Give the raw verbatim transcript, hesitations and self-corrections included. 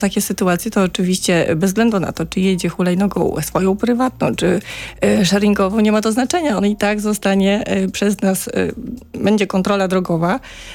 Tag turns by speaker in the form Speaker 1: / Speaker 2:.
Speaker 1: Takie sytuacje to oczywiście bez względu na to, czy jedzie hulajnogą swoją prywatną, czy y, sharingową, nie ma to znaczenia. On i tak zostanie y, przez nas, y, będzie kontrola drogowa.